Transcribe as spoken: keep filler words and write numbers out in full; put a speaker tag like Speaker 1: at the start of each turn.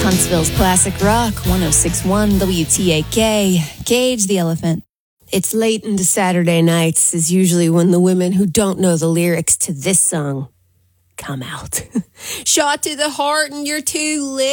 Speaker 1: Huntsville's classic rock, one oh six point one W T A K. Cage the Elephant.
Speaker 2: It's late into Saturday nights is usually when the women who don't know the lyrics to this song come out. Shot to the heart and you're too lit.